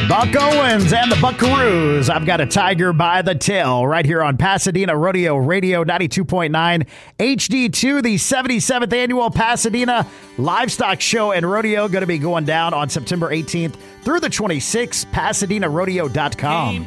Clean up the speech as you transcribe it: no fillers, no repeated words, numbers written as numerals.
Buck Owens and the Buckaroos. I've got a tiger by the tail right here on Pasadena Rodeo Radio 92.9 HD2, the 77th annual Pasadena Livestock Show and Rodeo going to be going down on September 18th through the 26th, PasadenaRodeo.com.